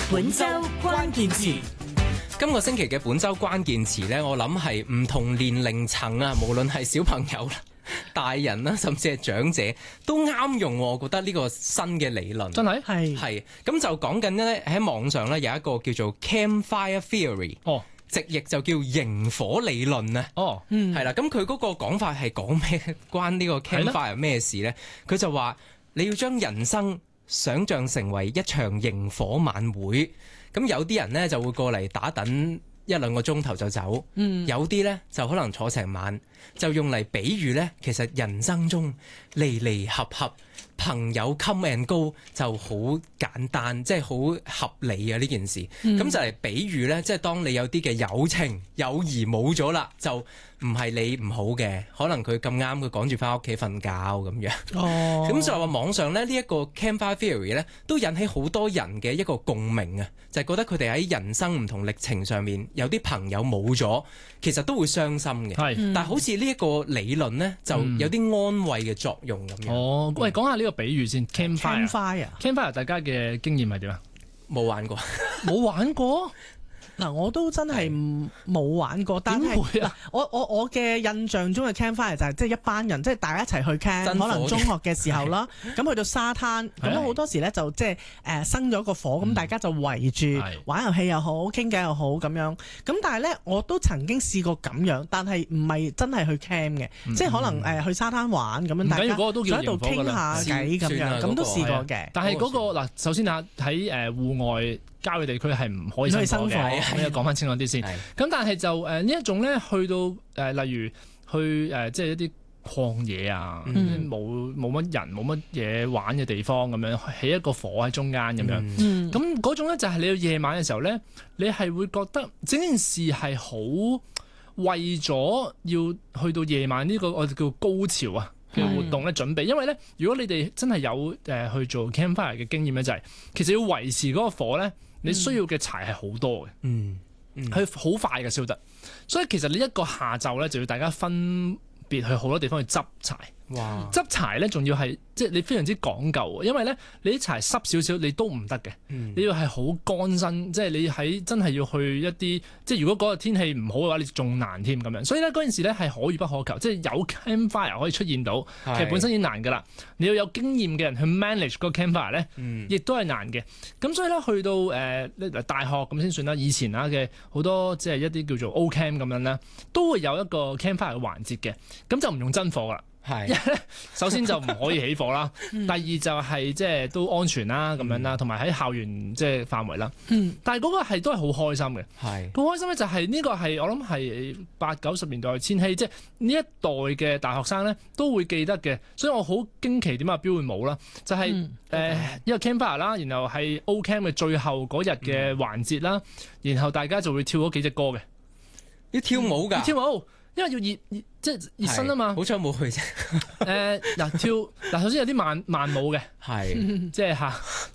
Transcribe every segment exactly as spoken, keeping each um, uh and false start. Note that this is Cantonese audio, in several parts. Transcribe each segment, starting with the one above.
本周關鍵詞。 今個星期嘅本周關鍵詞呢，我諗係唔同年齡層啊，無論係小朋友啦、大人啦，甚至係長者都啱用。我覺得呢個新嘅理論真係係係咁就講緊呢，喺網上呢有一個叫做 Campfire Theory， 哦， 直譯就叫營火理論啊。 哦， 嗯，係啦，咁佢嗰個講法係講咩？關呢個 Campfire 咩事呢？佢就話你要將人生想像成為一場營火晚會。咁有啲人呢就會過嚟打等一兩個鐘頭就走，嗯、有啲呢就可能坐成晚，就用嚟比喻呢，其實人生中離離合合，朋友 come and go 就好簡單，即係好合理啊呢件事。咁、嗯、就嚟比喻呢，即係當你有啲嘅友情友誼冇咗啦，就唔係你唔好嘅，可能佢咁啱佢趕住翻屋企瞓覺咁樣。哦，咁就話網上咧呢一個 Campfire Theory 咧，都引起好多人嘅一個共鳴啊，就係、是、覺得佢哋喺人生唔同歷程上面有啲朋友冇咗，其實都會傷心嘅。係、嗯，但係好似呢一個理論呢，就有啲安慰嘅作用咁樣。 哦，喂，講下呢個比喻先。Campfire，Campfire， Campfire Campfire 大家嘅經驗係點啊？ 冇玩過， 冇玩過。 嗱，我都真係冇玩過，但係嗱、啊，我我我嘅印象中嘅 campfire 就係即係一班人，即係大家一齊去 camp，可能中學嘅時候啦，咁去到沙灘，咁好多時咧就即係誒生咗個火，咁、嗯、大家就圍住玩遊戲又好，傾偈又好咁樣。咁但係咧，我都曾經試過咁樣，但係唔係真係去 camp 嘅，嗯、即係可能誒去沙灘玩咁樣，大家就喺度傾下偈咁樣，咁都試過嘅。 但係嗰、嗰個嗱，首先啊喺誒戶外郊野地區係唔可以生火嘅，咁要講翻清楚啲先。咁但係就誒呢一種咧，去到誒、呃、例如去誒、呃、即係一啲曠野啊，冇冇乜人冇乜嘢玩嘅地方咁樣，起一個火喺中間咁樣。咁嗰、嗯、種咧就係你到夜晚嘅時候咧，你係會覺得整件事係好為咗要去到夜晚呢、呢個我哋叫高潮啊嘅活動咧準備。因為咧，如果你哋真係有誒、呃、去做 campfire 嘅經驗咧，就係、是、其實要維持嗰個火咧。你需要嘅柴係好多嘅，嗯，佢好快嘅燒得，所以其實你一個下晝咧就要大家分別去好多地方去執柴。哇！執柴咧仲要係即係你非常之講究，因為咧你啲柴濕少少你都唔得嘅，嗯、你要係好乾身，即係你喺真係要去一啲即係如果嗰個天氣唔好嘅話，你仲難添咁樣。所以咧嗰陣時咧係可遇不可求，即係有 campfire 可以出現到，其實本身已經難㗎啦。你要有經驗嘅人去 manage 嗰個 campfire 咧，亦都係難嘅。咁所以咧去到誒、呃、大學咁先算啦。以前啊嘅好多即係一啲叫做 O Camp 咁樣咧，都會有一個 campfire 嘅環節嘅，咁就唔用真火㗎啦。係，首先就唔可以起火啦。第二就係即係都安全啦，咁樣啦，同埋喺校園即係範圍啦。嗯、但係嗰個係都係好開心嘅。係，好開心咧就係呢個係我諗係八九十年代千禧，即係呢一代嘅大學生咧都會記得嘅。所以我好驚奇點解阿標會冇啦，就係、是、誒、嗯呃、一個 campfire 啦，然後係 O Camp 嘅最後嗰日嘅環節啦，嗯、然後大家就會跳嗰幾隻歌嘅， 要跳舞㗎， 要跳舞。因為要熱熱即係熱身啊嘛， 好彩冇去啫。 誒嗱跳嗱，首先有啲慢慢舞嘅，係即係嚇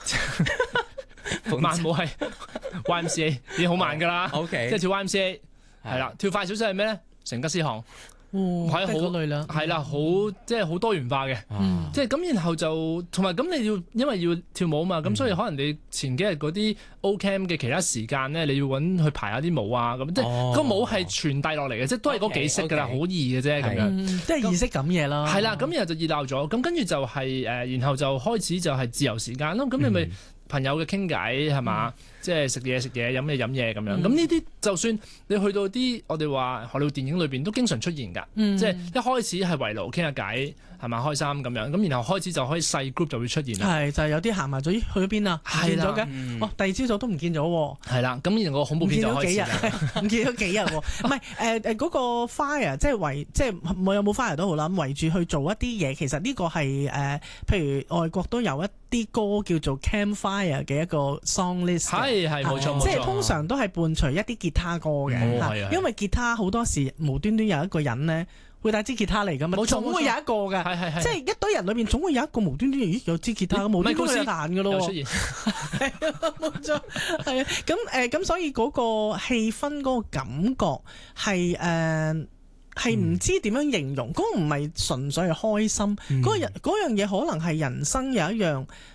慢舞係 Y M C A 已經好慢㗎啦。OK，即係跳 Y M C A 係啦，跳快少少係咩咧？成吉思汗。 哦，係好類啦， 係啦，好即係好多元化嘅，即係咁，然後就同埋咁你要因為要跳舞啊嘛，咁、嗯、所以可能你前幾日嗰啲 O Camp 嘅其他時間咧，你要揾去排下啲舞啊，咁即係個舞係傳遞落嚟嘅，即係都係嗰幾式㗎啦，好 okay, okay. 易嘅啫咁樣， 即係儀式感嘢咯。係啦， 咁然後就熱鬧咗，咁跟住就係、是、誒、呃，然後就開始就係自由時間咯，咁你咪。嗯朋友嘅傾偈係嘛，嗯、即係食嘢食嘢飲嘢飲嘢咁樣，咁呢啲就算你去到啲我哋話荷里活電影裏邊都經常出現㗎，嗯、即係一開始係圍爐傾下偈係嘛，開心咁樣，咁然後開始就可以細 group 就會出現啦。係就係、是、有啲行埋咗，咦去咗邊啊？唔見咗嘅，嗯、哦第二朝早都唔見咗喎。係啦，咁然後個恐怖片就開始啦。 唔見咗幾日喎？唔係誒誒嗰個 fire 即係圍即係冇有冇 fire 都好啦，咁圍住去做一啲嘢，其實呢個係誒、呃、譬如外國都有一啲歌叫做 Campfire 嘅一個 song list， 係係冇錯， 即係通常都係伴隨一啲吉他歌嘅，哦、因為吉他好多時無端端有一個人咧會帶支吉他嚟㗎嘛，總會有一個嘅，係係係即係一堆人裏邊總會有一個無端端咦有支吉他，無端端有彈㗎咯，出現冇錯，係啊，咁誒咁所以嗰個氣氛嗰個感覺係誒。呃係唔知點樣形容，嗰、嗯、個唔係純粹係開心，嗰、嗯、個人嗰樣嘢可能係人生有一樣